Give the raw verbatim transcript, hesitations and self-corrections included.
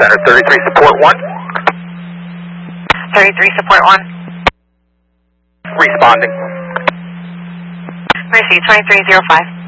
Center, thirty-three support one. thirty-three support one. Responding. Mercy, twenty-three zero five.